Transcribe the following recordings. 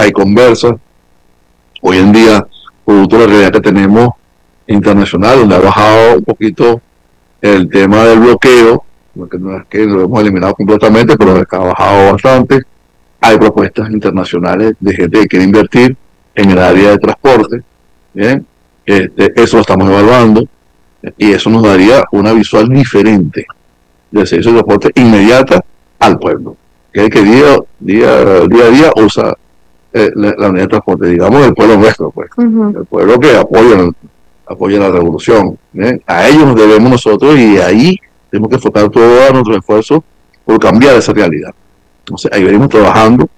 hay conversas. Hoy en día, producto de la realidad que tenemos internacional, donde ha bajado un poquito el tema del bloqueo, porque no es que lo hemos eliminado completamente, pero ha bajado bastante. Hay propuestas internacionales de gente que quiere invertir en el área de transporte. Bien, eso lo estamos evaluando y eso nos daría una visual diferente del servicio de transporte inmediata al pueblo, que es el que día a día usa la unidad de transporte, digamos, el pueblo nuestro, pues, el pueblo que apoya la revolución. ¿Bien? A ellos nos debemos nosotros y ahí tenemos que enfocar todo nuestro esfuerzo por cambiar esa realidad. Entonces, ahí venimos trabajando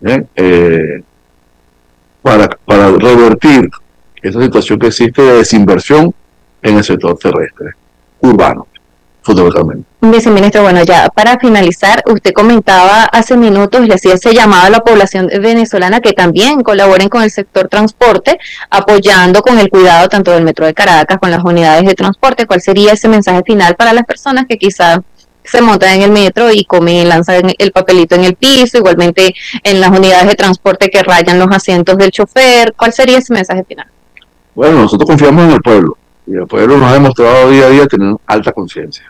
para revertir esa situación que existe de desinversión en el sector terrestre, urbano, fundamentalmente. Viceministro, bueno, ya para finalizar, usted comentaba hace minutos, le hacía ese llamado a la población venezolana que también colaboren con el sector transporte, apoyando con el cuidado tanto del Metro de Caracas, con las unidades de transporte. ¿Cuál sería ese mensaje final para las personas que quizás se montan en el metro y comen, lanzan el papelito en el piso, igualmente en las unidades de transporte que rayan los asientos del chofer? ¿Cuál sería ese mensaje final? Bueno, nosotros confiamos en el pueblo y el pueblo nos ha demostrado día a día tener alta conciencia,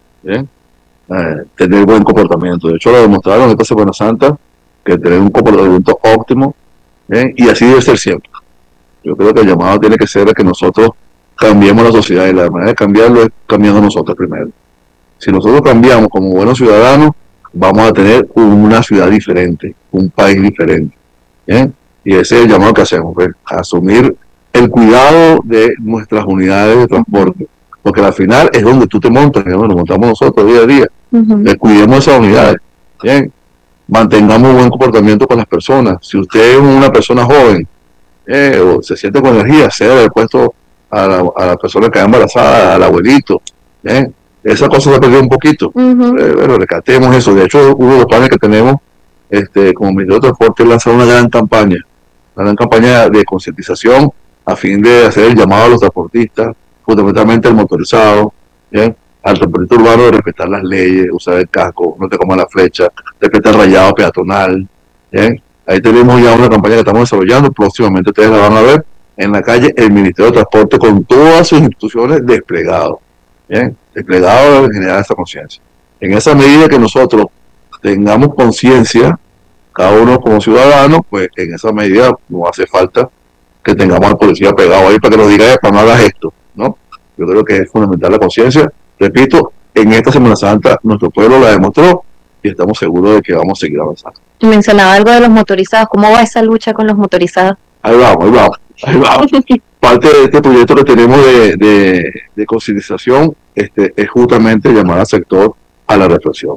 tener buen comportamiento. De hecho, lo demostraron esta Semana Santa, que tener un comportamiento óptimo, y así debe ser siempre. Yo creo que el llamado tiene que ser a que nosotros cambiemos la sociedad y la manera de cambiarlo es cambiando nosotros primero. Si nosotros cambiamos como buenos ciudadanos, vamos a tener una ciudad diferente, un país diferente. Y ese es el llamado que hacemos, a asumir el cuidado de nuestras unidades de transporte, porque al final es donde tú te montas, y donde nos montamos nosotros día a día. Cuidemos esas unidades, mantengamos un buen comportamiento con las personas. Si usted es una persona joven o se siente con energía, sea el puesto a la persona que está embarazada, al abuelito, esa cosa se ha perdido un poquito. Bueno, rescatemos eso. De hecho, uno de los planes que tenemos como Ministerio de Transporte es lanzar una gran campaña de concientización a fin de hacer el llamado a los transportistas, fundamentalmente al motorizado, al transportista urbano, de respetar las leyes, usar el casco, no te comas la flecha, respetar el rayado peatonal. Ahí tenemos ya una campaña que estamos desarrollando, próximamente ustedes la van a ver en la calle, el Ministerio de Transporte con todas sus instituciones desplegadas. Desplegado de generar esa conciencia. En esa medida que nosotros tengamos conciencia, cada uno como ciudadano, pues en esa medida no hace falta que tengamos al policía pegado ahí para que nos diga, para no hagas esto, ¿no? Yo creo que es fundamental la conciencia. Repito, en esta Semana Santa nuestro pueblo la demostró y estamos seguros de que vamos a seguir avanzando. Mencionaba algo de los motorizados. ¿Cómo va esa lucha con los motorizados? Ahí vamos. Parte de este proyecto que tenemos de concientización es justamente llamar al sector a la reflexión.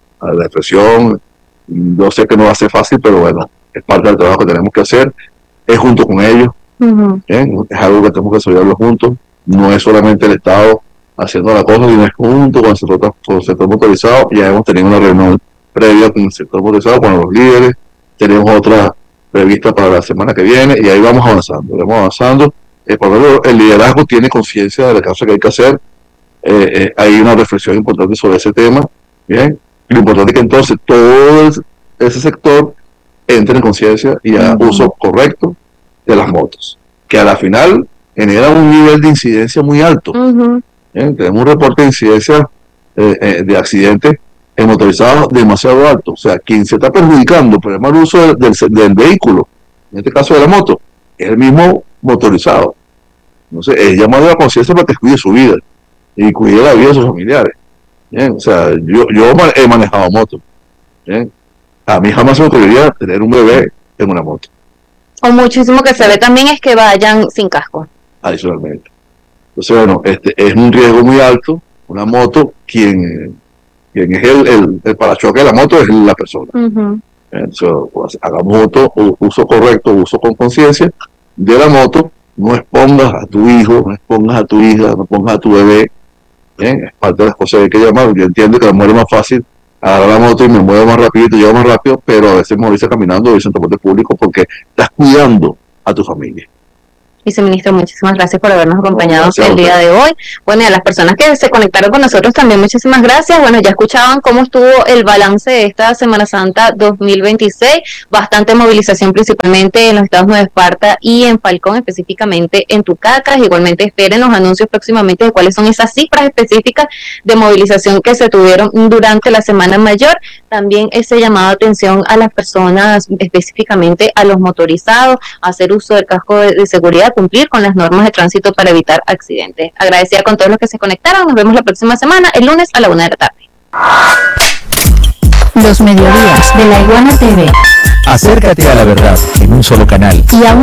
Yo sé que no va a ser fácil, pero bueno, es parte del trabajo que tenemos que hacer, es junto con ellos, es algo que tenemos que desarrollarlo juntos, no es solamente el Estado haciendo la cosa, sino es junto con el sector motorizado. Ya hemos tenido una reunión previa con el sector motorizado, con los líderes, tenemos otra prevista para la semana que viene y ahí vamos avanzando. Por lo menos el liderazgo tiene conciencia de la cosa que hay que hacer. Hay una reflexión importante sobre ese tema. Bien, lo importante es que entonces todo ese sector entre en conciencia y haga uso correcto de las motos, que a la final genera un nivel de incidencia muy alto. Tenemos un reporte de incidencia de accidentes en motorizados demasiado alto. O sea, quien se está perjudicando por el mal uso del vehículo, en este caso de la moto, es el mismo motorizado. Entonces, es llamado a la conciencia para que cuide su vida y cuide la vida de sus familiares. O sea, yo he manejado moto. A mí jamás se me ocurriría tener un bebé en una moto. O muchísimo que se ve también es que vayan sin casco. Adicionalmente. Entonces, bueno, es un riesgo muy alto. Una moto, quien es el parachoque de la moto es la persona. Entonces, pues, hagamos uso correcto, uso con conciencia de la moto. No expongas a tu hijo, no expongas a tu hija, no expongas a tu bebé. Es parte de las cosas que hay que llamar. Yo entiendo que a lo mejor es más fácil agarrar la moto y me muevo más rápido y te llevo más rápido, pero a veces morirse caminando o irse en transporte público porque estás cuidando a tu familia. Viceministro, muchísimas gracias por habernos acompañado el día de hoy. Bueno, y a las personas que se conectaron con nosotros también muchísimas gracias. Bueno, ya escuchaban cómo estuvo el balance de esta Semana Santa 2026. Bastante movilización principalmente en los estados Nueva Esparta y en Falcón, específicamente en Tucacas. Igualmente esperen los anuncios próximamente de cuáles son esas cifras específicas de movilización que se tuvieron durante la Semana Mayor. También ese llamado de atención a las personas, específicamente a los motorizados, a hacer uso del casco de seguridad, cumplir con las normas de tránsito para evitar accidentes. Agradecida con todos los que se conectaron. Nos vemos la próxima semana, el lunes a la 1 de la tarde. Los mediodías de La Iguana TV. Acércate a la verdad en un solo canal. Y aún